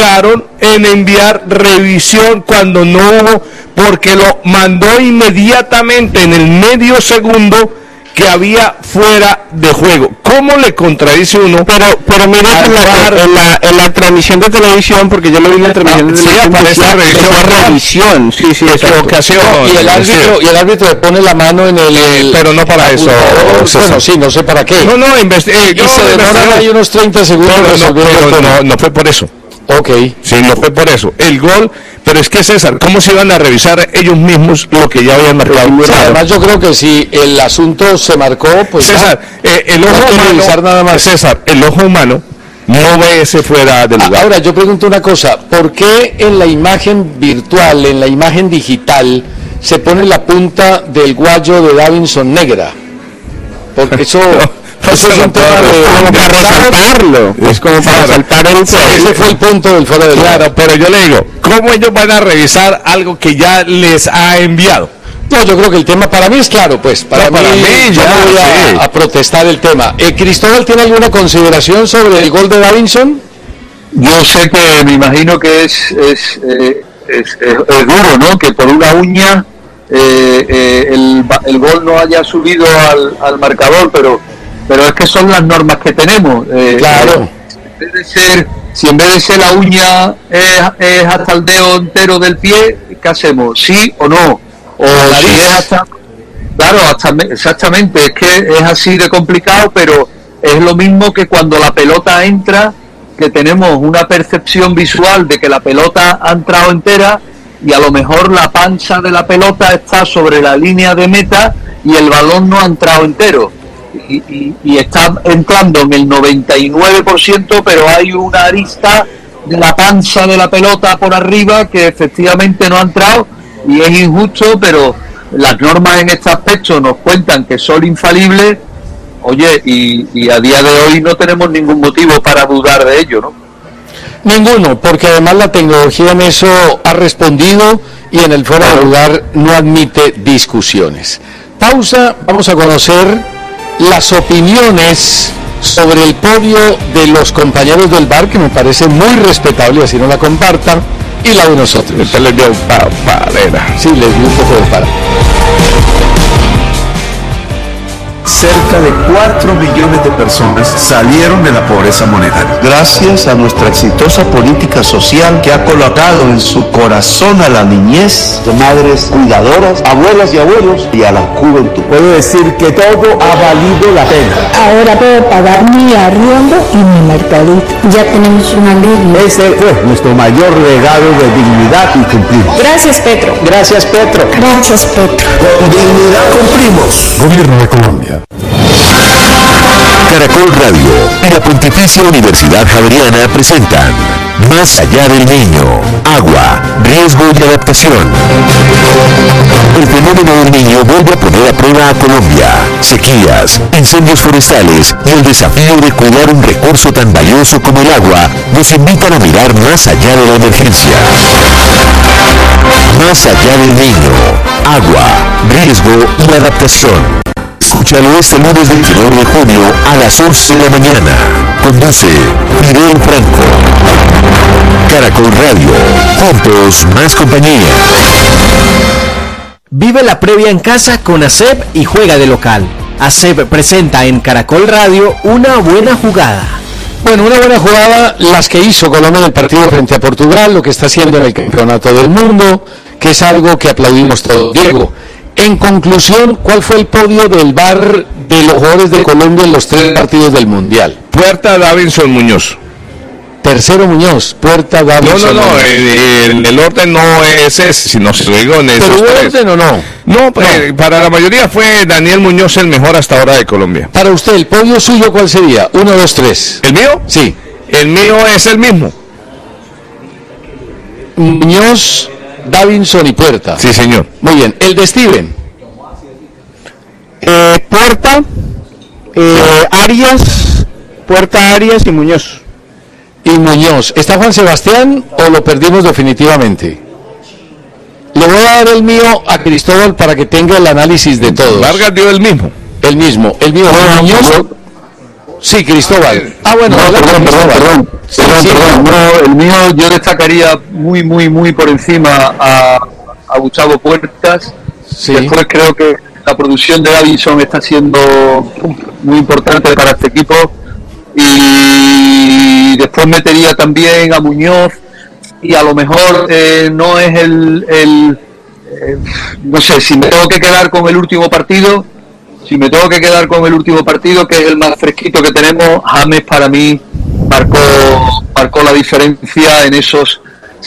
equivocaron en enviar revisión cuando no hubo, porque lo mandó inmediatamente en el medio segundo que había fuera de juego. ¿Cómo le contradice uno? Pero mira, en la transmisión de televisión, porque yo lo vi en la transmisión de televisión, revisión. Sí, equivocación. Y el árbitro le pone la mano en el pero no para eso. Bueno, sí, no sé para qué. Y se demoran ahí unos 30 segundos. No fue por eso. Ok. Sí, no fue por eso. El gol, pero es que César, ¿cómo se iban a revisar ellos mismos lo que ya habían marcado? Sí, además yo creo que si el asunto se marcó, pues César, el ojo humano, nada más. César, el ojo humano no ve ese fuera de lugar. Ahora, yo pregunto una cosa, ¿por qué en la imagen virtual, en la imagen digital, se pone la punta del guayo de Davinson negra? Porque eso... Eso es un tema como para resaltarlo. Es como para resaltar ese fue el punto del fuera de lugar. Claro, pero yo le digo, ¿cómo ellos van a revisar algo que ya les ha enviado? No, yo creo que el tema para mí es claro, pues. Para mí yo no voy a protestar el tema. ¿Cristóbal tiene alguna consideración sobre el gol de Davinson? Yo sé que, me imagino que es duro, ¿no? Que por una uña el gol no haya subido al marcador, pero es que son las normas que tenemos. Claro. Si en vez de ser la uña es hasta el dedo entero del pie, ¿qué hacemos? ¿Sí o no? O si es hasta... Claro, exactamente, es que es así de complicado, pero es lo mismo que cuando la pelota entra, que tenemos una percepción visual de que la pelota ha entrado entera y a lo mejor la panza de la pelota está sobre la línea de meta y el balón no ha entrado entero. Y está entrando en el 99%, pero hay una arista de la panza de la pelota por arriba que efectivamente no ha entrado y es injusto, pero las normas en este aspecto nos cuentan que son infalibles. Oye, y a día de hoy no tenemos ningún motivo para dudar de ello, ¿no? Ninguno, porque además la tecnología en eso ha respondido y en el fuera de lugar no admite discusiones. Pausa, vamos a conocer las opiniones sobre el podio de los compañeros del bar, que me parece muy respetable, así no la compartan, y la de nosotros. Usted les dio paradera. Sí, les dio un poco de para. Cerca de 4 millones de personas salieron de la pobreza monetaria, gracias a nuestra exitosa política social que ha colocado en su corazón a la niñez, de madres cuidadoras, abuelas y abuelos, y a la juventud. Puedo decir que todo ha valido la pena. Ahora puedo pagar mi arriendo y mi mercadito. Ya tenemos una ley. Ese fue nuestro mayor legado de dignidad y cumplimos. Gracias, Petro. Gracias, Petro. Gracias, Petro. Con dignidad cumplimos. Gobierno de Colombia. Caracol Radio y la Pontificia Universidad Javeriana presentan Más allá del niño, agua, riesgo y adaptación. El fenómeno del niño vuelve a poner a prueba a Colombia. Sequías, incendios forestales y el desafío de cuidar un recurso tan valioso como el agua nos invitan a mirar más allá de la emergencia. Más allá del niño, agua, riesgo y adaptación. Escúchalo este lunes 29 de junio a las 11 de la mañana. Conduce Fidel Franco. Caracol Radio. Juntos, más compañía. Vive la previa en casa con ASEP y juega de local. ASEP presenta en Caracol Radio Una Buena Jugada. Bueno, una buena jugada, las que hizo Colombia en el partido frente a Portugal, lo que está haciendo en el Campeonato del Mundo, que es algo que aplaudimos todos. Diego, en conclusión, ¿cuál fue el podio del VAR de los jugadores de Colombia en los 3 partidos del Mundial? Puerta Davinson Muñoz. Tercero Muñoz, Puerta Davinson. No, el orden no es ese, sino se lo digo en esos ¿pero tres. orden o no? No, pues, para la mayoría fue Daniel Muñoz el mejor hasta ahora de Colombia. Para usted, ¿el podio suyo cuál sería? 1, 2, 3. ¿El mío? Sí. El mío es el mismo. Muñoz, Davinson y Puerta. Sí, señor. Muy bien. ¿El de Steven? Puerta, Arias, Puerta, Arias y Muñoz. Y Muñoz. ¿Está Juan Sebastián o lo perdimos definitivamente? Le voy a dar el mío a Cristóbal para que tenga el análisis de todos. Vargas dio el mismo. El mío. Muñoz. Sí, Cristóbal. Bueno, Perdón. No, el mío yo destacaría muy por encima a Gustavo Puertas. Sí. Después creo que la producción de Davinson está siendo muy importante para este equipo. Y después metería también a Muñoz. Y a lo mejor no es no sé, si me tengo que quedar con el último partido, que es el más fresquito que tenemos, James para mí marcó la diferencia en esos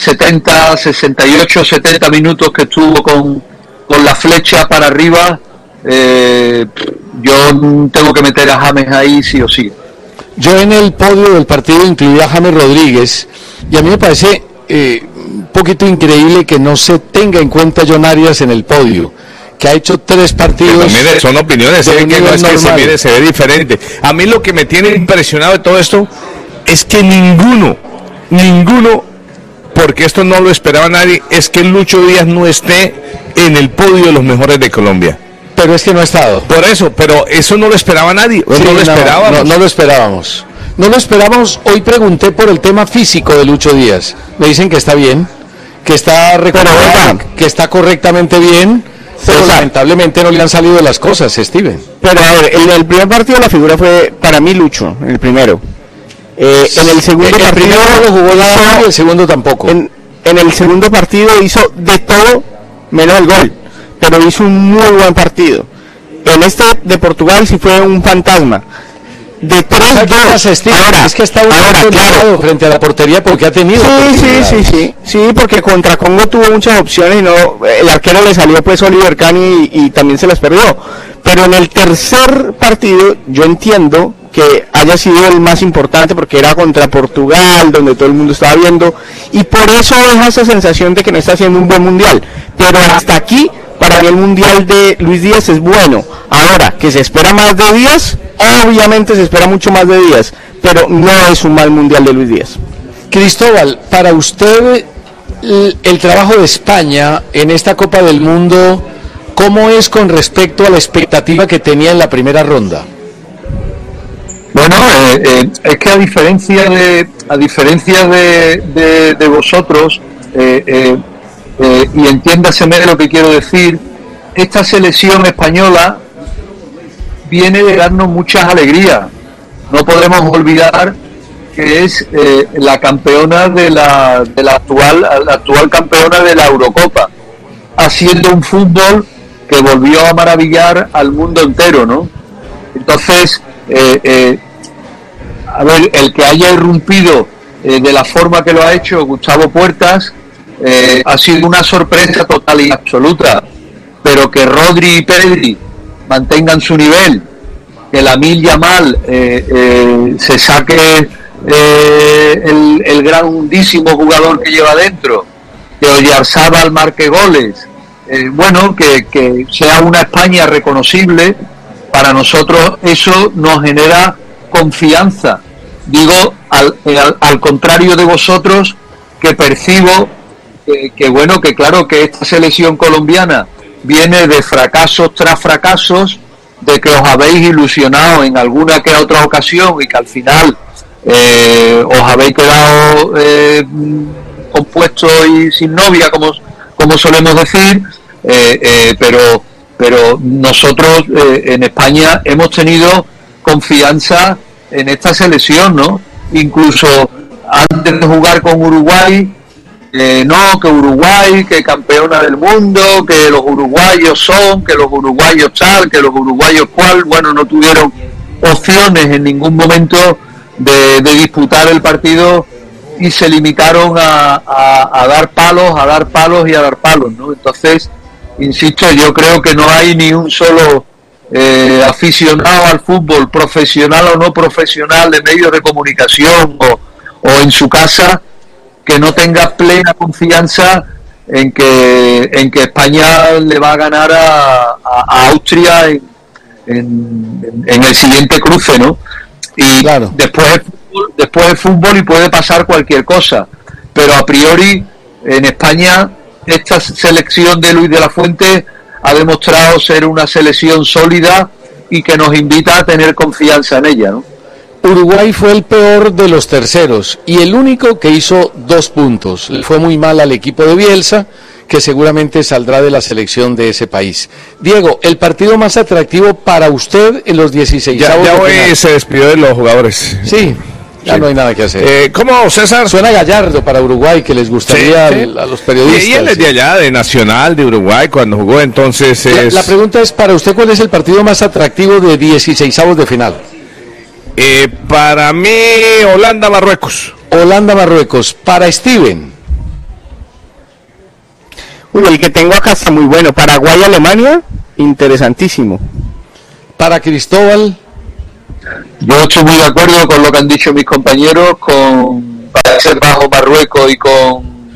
68, 70 minutos que estuvo con la flecha para arriba. Yo tengo que meter a James ahí sí o sí. Yo en el podio del partido incluía a James Rodríguez, y a mí me parece un poquito increíble que no se tenga en cuenta John Arias en el podio, que ha hecho 3 partidos. Mire, son opiniones, que no es que se ve diferente. A mí lo que me tiene impresionado de todo esto es que ninguno, porque esto no lo esperaba nadie, es que Lucho Díaz no esté en el podio de los mejores de Colombia. Pero es que no ha estado. Por eso, pero eso no lo esperaba nadie. Sí, no lo esperábamos. No lo esperábamos. Hoy pregunté por el tema físico de Lucho Díaz. Me dicen que está bien, que está recuperado, que está correctamente bien, pero lamentablemente no le han salido las cosas, Steven. Pero a ver, en el primer partido la figura fue para mí Lucho, el primero. En el segundo partido primero no jugó nada y el segundo tampoco. En el segundo partido hizo de todo menos el gol, pero hizo un muy buen partido. En este de Portugal sí fue un fantasma. De 3-2. Ahora, es que está claro, frente a la portería porque ha tenido. Sí, porque contra Congo tuvo muchas opciones y no, el arquero le salió pues Oliver Kahn y también se las perdió. Pero en el tercer partido yo entiendo que haya sido el más importante porque era contra Portugal, donde todo el mundo estaba viendo, y por eso deja esa sensación de que no está haciendo un buen mundial. Pero hasta aquí, para mí el mundial de Luis Díaz es bueno. Ahora, que se espera más de Díaz, obviamente se espera mucho más de Díaz, pero no es un mal mundial de Luis Díaz. Cristóbal, para usted el trabajo de España en esta Copa del Mundo, ¿cómo es con respecto a la expectativa que tenía en la primera ronda? Bueno, es que a diferencia de vosotros, y entiéndaseme lo que quiero decir, esta selección española viene de darnos muchas alegrías. No podemos olvidar que es la campeona la actual campeona de la Eurocopa, haciendo un fútbol que volvió a maravillar al mundo entero, ¿no? Entonces, a ver, el que haya irrumpido de la forma que lo ha hecho Gustavo Puertas ha sido una sorpresa total y absoluta, pero que Rodri y Pedri mantengan su nivel, que Lamine Yamal se saque el grandísimo jugador que lleva dentro, que Oyarzabal marque goles, bueno, que sea una España reconocible. Para nosotros eso nos genera confianza. Digo, al contrario de vosotros, que percibo que bueno, que claro, que esta selección colombiana viene de fracasos tras fracasos, de que os habéis ilusionado en alguna que otra ocasión y que al final os habéis quedado compuestos y sin novia, como solemos decir, pero nosotros en España hemos tenido confianza en esta selección, ¿no? Incluso antes de jugar con Uruguay, no, que Uruguay, que campeona del mundo, que los uruguayos son, que los uruguayos tal, que los uruguayos cual, bueno, no tuvieron opciones en ningún momento de disputar el partido y se limitaron a dar palos, y a dar palos, ¿no? Entonces, insisto, yo creo que no hay ni un solo aficionado al fútbol, profesional o no profesional, de medios de comunicación o en su casa, que no tenga plena confianza en que España le va a ganar a Austria en el siguiente cruce, ¿no? Y claro, después es fútbol y puede pasar cualquier cosa, pero a priori en España esta selección de Luis de la Fuente ha demostrado ser una selección sólida y que nos invita a tener confianza en ella, ¿no? Uruguay fue el peor de los terceros y el único que hizo 2 puntos. Le fue muy mal al equipo de Bielsa, que seguramente saldrá de la selección de ese país. Diego, el partido más atractivo para usted en los 16avos. Ya hoy se despidió de los jugadores. Sí, ya no hay nada que hacer. ¿Cómo, César? Suena Gallardo para Uruguay, que les gustaría a los periodistas. Y él es de allá, de Nacional, de Uruguay, cuando jugó, entonces La pregunta es, para usted, ¿cuál es el partido más atractivo de 16avos de final? Para mí, Holanda-Marruecos. Holanda-Marruecos. Para Steven. Uy, el que tengo acá está muy bueno. Paraguay-Alemania, interesantísimo. Para Cristóbal. Yo estoy muy de acuerdo con lo que han dicho mis compañeros, con Países Bajos, Marruecos y con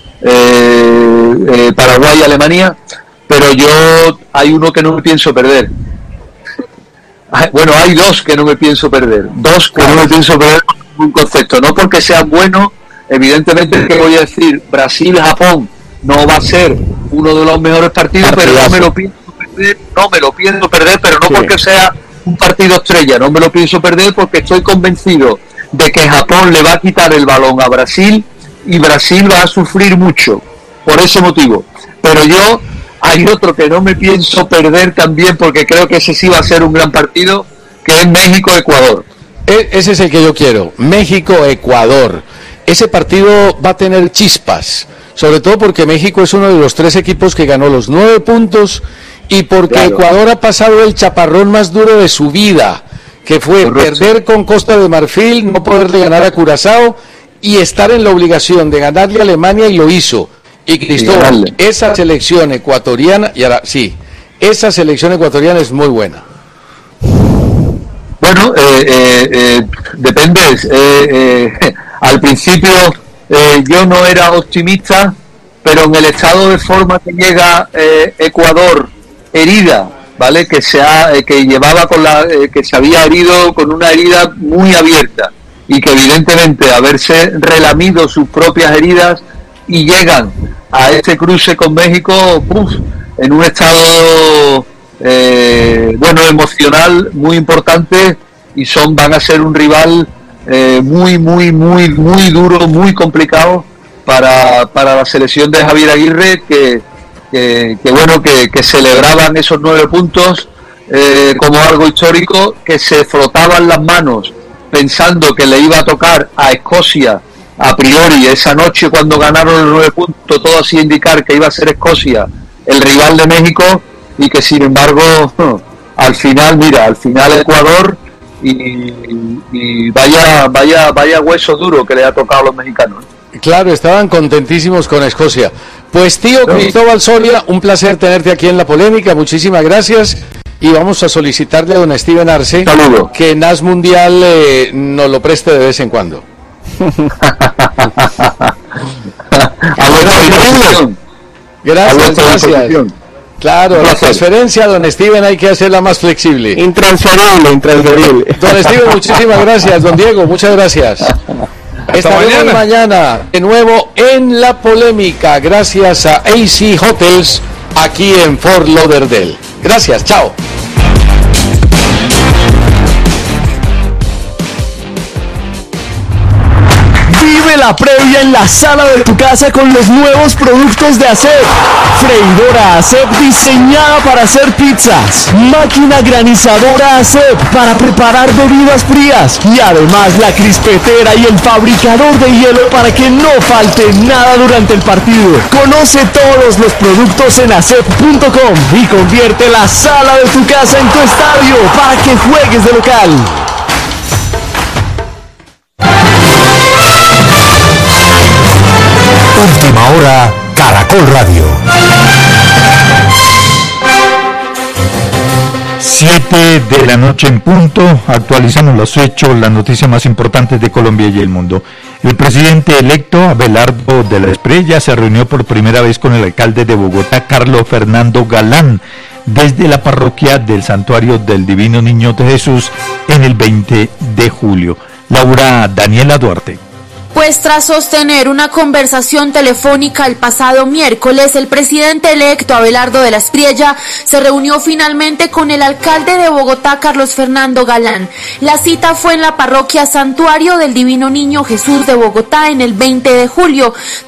Paraguay-Alemania, pero yo hay uno que no me pienso perder. Bueno, hay 2 que no me pienso perder. 2 que no me pienso perder por un concepto. No porque sean buenos, evidentemente que voy a decir, Brasil-Japón no va a ser uno de los mejores partidos, pero no me lo pienso perder, pero no porque sea un partido estrella, no me lo pienso perder porque estoy convencido de que Japón le va a quitar el balón a Brasil y Brasil va a sufrir mucho, por ese motivo. Pero yo, hay otro que no me pienso perder también porque creo que ese sí va a ser un gran partido, que es México-Ecuador. Ese es el que yo quiero, México-Ecuador. Ese partido va a tener chispas, sobre todo porque México es uno de los 3 equipos que ganó los 9 puntos y porque Ecuador ha pasado el chaparrón más duro de su vida, que fue perder con Costa de Marfil, no poderle ganar a Curazao y estar en la obligación de ganarle a Alemania, y lo hizo. Y Cristóbal, esa selección ecuatoriana, y ahora sí, esa selección ecuatoriana es muy buena. Bueno, depende. Al principio yo no era optimista, pero en el estado de forma que llega Ecuador, herida, ¿vale? Que se había herido con una herida muy abierta y que evidentemente haberse relamido sus propias heridas y llegan a este cruce con México, en un estado emocional muy importante, y van a ser un rival muy duro, muy complicado para la selección de Javier Aguirre, que celebraban esos 9 puntos como algo histórico, que se frotaban las manos pensando que le iba a tocar a Escocia a priori esa noche cuando ganaron los 9 puntos, todo hacía indicar que iba a ser Escocia el rival de México, y que sin embargo al final Ecuador, y vaya hueso duro que le ha tocado a los mexicanos. Claro, estaban contentísimos con Escocia. Pues tío Cristóbal Soria, un placer tenerte aquí en La Polémica, muchísimas gracias, y vamos a solicitarle a don Steven Arce que NAS Mundial nos lo preste de vez en cuando. Gracias. Claro, la transferencia, don Steven, hay que hacerla más flexible. Intransferible. Don Steven, muchísimas gracias. Don Diego, muchas gracias. Estaremos mañana de nuevo en La Polémica, gracias a AC Hotels, aquí en Fort Lauderdale. Gracias, chao. Vive la previa en la sala de tu casa con los nuevos productos de ASEP. Freidora ASEP diseñada para hacer pizzas. Máquina granizadora ASEP para preparar bebidas frías. Y además la crispetera y el fabricador de hielo para que no falte nada durante el partido. Conoce todos los productos en asep.com y convierte la sala de tu casa en tu estadio para que juegues de local. Última hora, Caracol Radio. 7 de la noche en punto, actualizamos los hechos, las noticias más importantes de Colombia y el mundo. El presidente electo, Abelardo de la Espriella, se reunió por primera vez con el alcalde de Bogotá, Carlos Fernando Galán, desde la parroquia del Santuario del Divino Niño de Jesús en el 20 de julio. Laura Daniela Duarte. Pues tras sostener una conversación telefónica el pasado miércoles, el presidente electo Abelardo de la Espriella se reunió finalmente con el alcalde de Bogotá, Carlos Fernando Galán. La cita fue en la parroquia Santuario del Divino Niño Jesús de Bogotá en el 20 de julio.